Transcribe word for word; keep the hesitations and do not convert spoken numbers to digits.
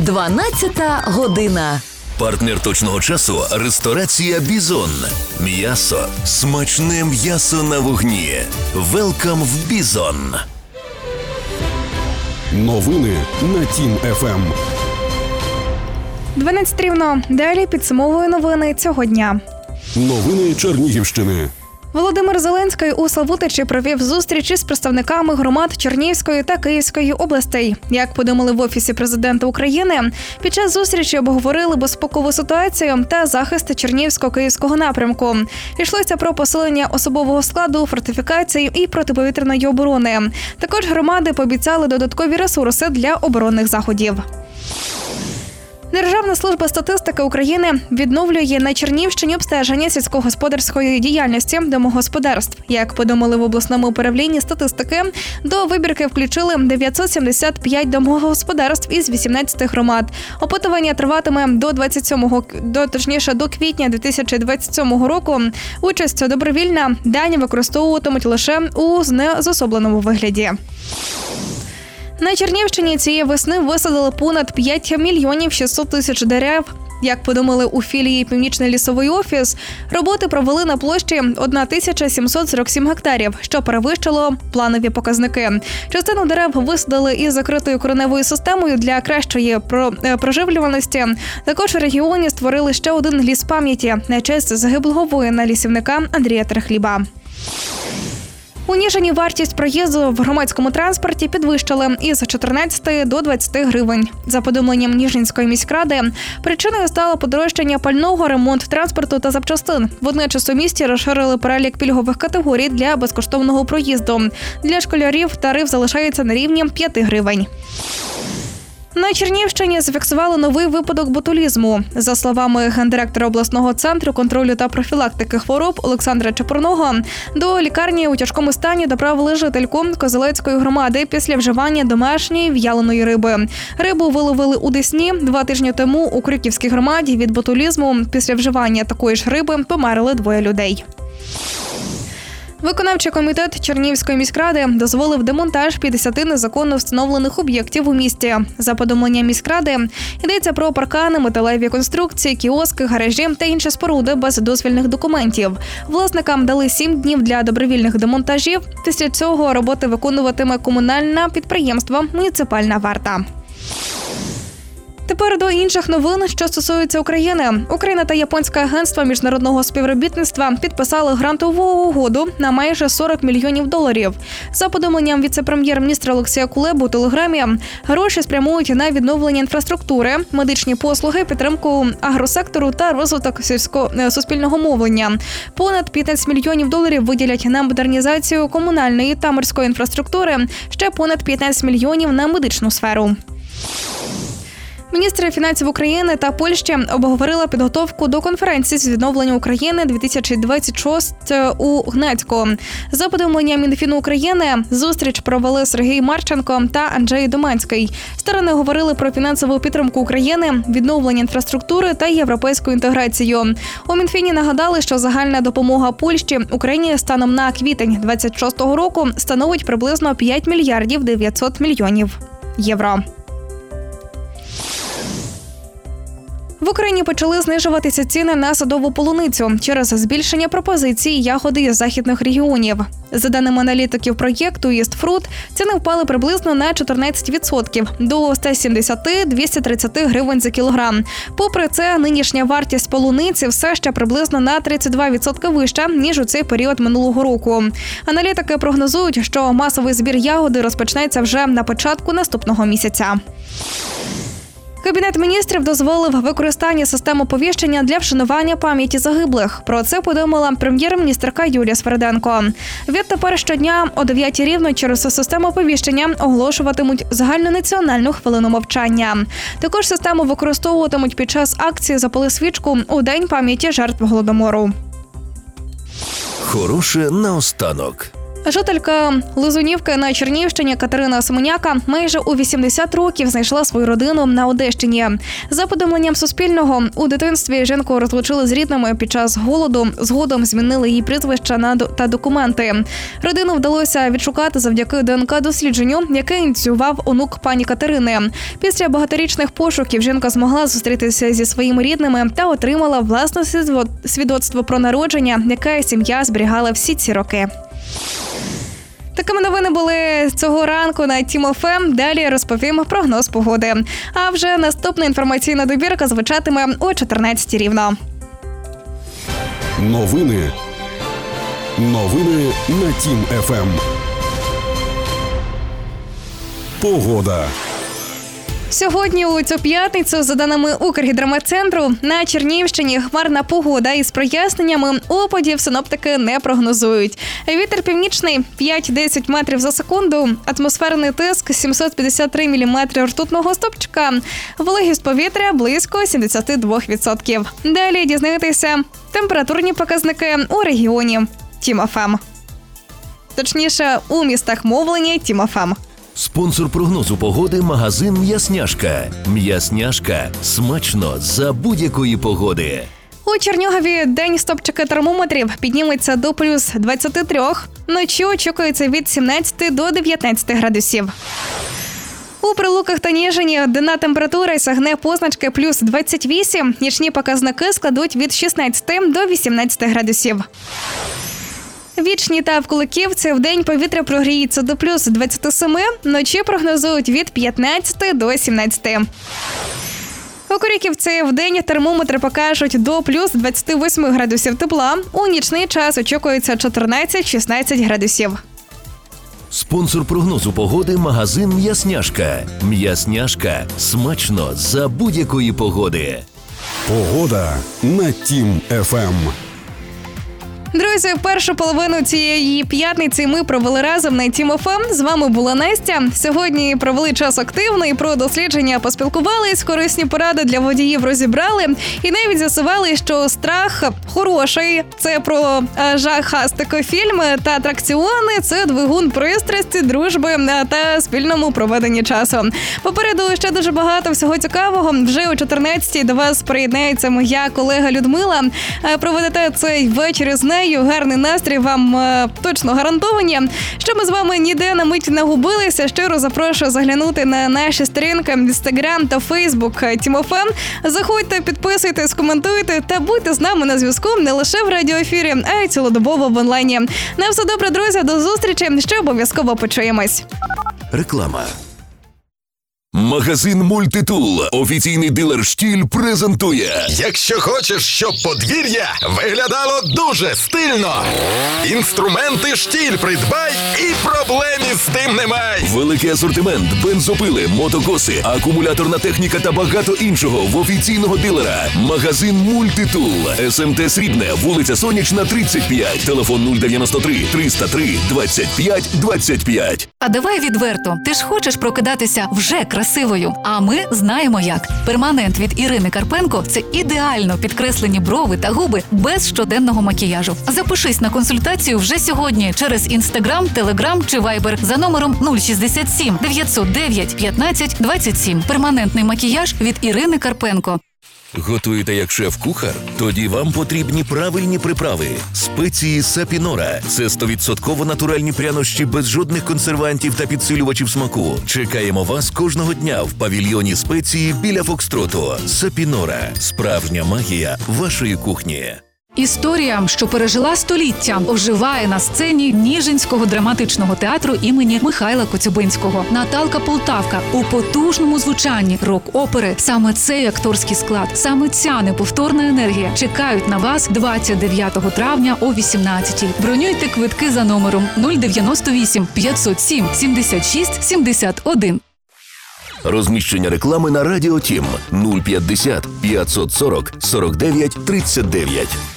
дванадцята година. Партнер точного часу – ресторація «Бізон». М'ясо. Смачне м'ясо на вогні. Велкам в «Бізон». Новини на Тім еф ем. дванадцять рівно. Далі підсумовую новини цього дня. Новини Чернігівщини. Володимир Зеленський у Славутичі провів зустріч із представниками громад Чернігівської та Київської областей. Як повідомили в Офісі Президента України, під час зустрічі обговорили безпекову ситуацію та захист Чернігівсько-Київського напрямку. Йшлося про посилення особового складу, фортифікацій і протиповітряної оборони. Також громади пообіцяли додаткові ресурси для оборонних заходів. Державна служба статистики України відновлює на Чернігівщині обстеження сільськогосподарської діяльності домогосподарств. Як повідомили в обласному управлінні статистики, до вибірки включили дев'ятсот сімдесят п'ять домогосподарств із вісімнадцяти громад. Опитування триватиме до двадцять сьомого, до точніше до квітня дві тисячі двадцять сьомого року. Участь добровільна, дані використовуватимуть лише у знеособленому вигляді. На Чернігівщині цієї весни висадили понад п'ять мільйонів шістсот тисяч дерев. Як повідомили у філії «Північний лісовий офіс», роботи провели на площі тисяча сімсот сорок сім гектарів, що перевищило планові показники. Частину дерев висадили із закритою кореневою системою для кращої проживлюваності. Також у регіоні створили ще один ліс пам'яті на честь загиблого воїна-лісівника Андрія Терехліба. У Ніжині вартість проїзду в громадському транспорті підвищили із чотирнадцяти до двадцяти гривень. За повідомленням Ніжинської міськради, причиною стало подорожчання пального, ремонт транспорту та запчастин. Водночас у місті розширили перелік пільгових категорій для безкоштовного проїзду. Для школярів тариф залишається на рівні п'яти гривень. На Чернігівщині зафіксували новий випадок ботулізму. За словами гендиректора обласного центру контролю та профілактики хвороб Олександра Чепурного, до лікарні у тяжкому стані доправили жительку Козелецької громади після вживання домашньої в'яленої риби. Рибу виловили у Десні. Два тижні тому у Крюківській громаді від ботулізму після вживання такої ж риби померли двоє людей. Виконавчий комітет Чернігівської міськради дозволив демонтаж п'ятдесят незаконно встановлених об'єктів у місті. За повідомленням міськради, йдеться про паркани, металеві конструкції, кіоски, гаражі та інші споруди без дозвільних документів. Власникам дали сім днів для добровільних демонтажів. Після цього роботи виконуватиме комунальне підприємство «Муніципальна варта». Тепер до інших новин, що стосуються України. Україна та Японське агентство міжнародного співробітництва підписали грантову угоду на майже сорок мільйонів доларів. За повідомленням віце-прем'єр-міністра Олексія Кулеби у Телеграмі, гроші спрямують на відновлення інфраструктури, медичні послуги, підтримку агросектору та розвиток сільсько- суспільного мовлення. Понад п'ятнадцять мільйонів доларів виділять на модернізацію комунальної та морської інфраструктури, ще понад п'ятнадцять мільйонів на медичну сферу. Міністри фінансів України та Польщі обговорили підготовку до конференції з відновлення України дві тисячі двадцять шість у Гнецьку. За повідомленням Мінфіну України, зустріч провели Сергій Марченко та Анджей Доманський. Сторони говорили про фінансову підтримку України, відновлення інфраструктури та європейську інтеграцію. У Мінфіні нагадали, що загальна допомога Польщі Україні станом на квітень двадцять шостого року становить приблизно п'ять мільярдів дев'ятсот мільйонів євро. В Україні почали знижуватися ціни на садову полуницю через збільшення пропозицій ягоди із західних регіонів. За даними аналітиків проєкту «Істфрут», ціни впали приблизно на чотирнадцять відсотків – до ста сімдесяти - двохсот тридцяти гривень за кілограм. Попри це, нинішня вартість полуниці все ще приблизно на тридцять два відсотки вища, ніж у цей період минулого року. Аналітики прогнозують, що масовий збір ягоди розпочнеться вже на початку наступного місяця. Кабінет міністрів дозволив використання систем оповіщення для вшанування пам'яті загиблих. Про це повідомила прем'єр-міністерка Юлія Сверденко. Відтепер щодня о дев'ятій рівно через систему оповіщення оголошуватимуть загальнонаціональну хвилину мовчання. Також систему використовуватимуть під час акції «Запали свічку» у День пам'яті жертв Голодомору. Хороше наостанок. Жителька Лизунівки на Чернігівщині Катерина Семеняка майже у вісімдесят років знайшла свою родину на Одещині. За повідомленням Суспільного, у дитинстві жінку розлучили з рідними під час голоду, згодом змінили її прізвища та документи. Родину вдалося відшукати завдяки ДНК-дослідженню, яке ініціював онук пані Катерини. Після багаторічних пошуків жінка змогла зустрітися зі своїми рідними та отримала власне свідоцтво про народження, яке сім'я зберігала всі ці роки. Такими новини були цього ранку на Тім еф ем. Далі розповім прогноз погоди. А вже наступна інформаційна добірка звучатиме о чотирнадцятій рівно. Новини. Новини на Тім еф ем. Погода. Сьогодні у цю п'ятницю, за даними Укргідрометцентру, на Чернігівщині хмарна погода із проясненнями, опадів синоптики не прогнозують. Вітер північний п'ять-десять метрів за секунду, атмосферний тиск сімсот п'ятдесят три міліметри ртутного стовпчика, вологість повітря близько сімдесят два відсотки. Далі дізнайтеся температурні показники у регіоні Тім еф ем. Точніше, у містах мовлення Тім еф ем. Спонсор прогнозу погоди – магазин «М'ясняшка». «М'ясняшка» – смачно за будь-якої погоди. У Чернігові день стопчики термометрів підніметься до плюс двадцяти трьох, ночі очікується від сімнадцяти до дев'ятнадцяти градусів. У Прилуках та Ніжині денна температура сягне позначки плюс двадцять вісім, нічні показники складуть від шістнадцяти до вісімнадцяти градусів. Вічні та в Куликівці вдень повітря прогріється до плюс двадцяти семи, ночі прогнозують від п'ятнадцяти до сімнадцяти. У Корюківці вдень термометри покажуть до плюс двадцяти восьми градусів тепла, у нічний час очікується чотирнадцять-шістнадцять градусів. Спонсор прогнозу погоди – магазин «М'ясняшка». «М'ясняшка» – смачно за будь-якої погоди. Погода на Тім еф ем. Друзі, першу половину цієї п'ятниці ми провели разом на Тім еф ем. З вами була Настя. Сьогодні провели час активно і про дослідження поспілкувались, корисні поради для водіїв розібрали і навіть з'ясували, що страх хороший. Це про жахастики фільми та атракціони, це двигун пристрасті, дружби та спільному проведенні часу. Попереду ще дуже багато всього цікавого. Вже о чотирнадцятій до вас приєднається моя колега Людмила. Проведете цей вечір з нею. Гарний настрій вам е, точно гарантовані. Що ми з вами ніде на мить не губилися, щиро запрошую заглянути на наші сторінки в Інстаграм та Фейсбук Тім еф ем. Заходьте, підписуйтесь, коментуйте та будьте з нами на зв'язку не лише в радіоефірі, а й цілодобово в онлайні. На все добре, друзі, до зустрічі, ще обов'язково почуємось. Реклама. Магазин «Мультитул», офіційний дилер «Штіль» презентує. Якщо хочеш, щоб подвір'я виглядало дуже стильно, інструменти «Штіль» придбай і проблем із тим немає. Великий асортимент, бензопили, мотокоси, акумуляторна техніка та багато іншого в офіційного дилера. Магазин «Мультитул». ес ем те Срібне, вулиця Сонячна, тридцять п'ять. Телефон нуль дев'яносто три триста три двадцять п'ять двадцять п'ять. А давай відверто, ти ж хочеш прокидатися вже красивою, а ми знаємо як. Перманент від Ірини Карпенко – це ідеально підкреслені брови та губи без щоденного макіяжу. Запишись на консультацію вже сьогодні через Інстаграм, Телеграм чи Вайбер за номером нуль шістдесят сім дев'ятсот дев'ять п'ятнадцять двадцять сім. Перманентний макіяж від Ірини Карпенко. Готуєте як шеф-кухар? Тоді вам потрібні правильні приправи. Спеції Сапінора – це сто відсотків натуральні прянощі без жодних консервантів та підсилювачів смаку. Чекаємо вас кожного дня в павільйоні спеції біля Фокстроту. Сапінора – справжня магія вашої кухні. Історія, що пережила століття, оживає на сцені Ніжинського драматичного театру імені Михайла Коцюбинського. Наталка Полтавка у потужному звучанні рок-опери. Саме цей акторський склад, саме ця неповторна енергія чекають на вас двадцять дев'ятого травня о вісімнадцятій. Бронюйте квитки за номером нуль дев'яносто вісім п'ятсот сім сімдесят шість сімдесят один. Розміщення реклами на Радіо Тім нуль п'ятдесят п'ятсот сорок сорок дев'ять тридцять дев'ять.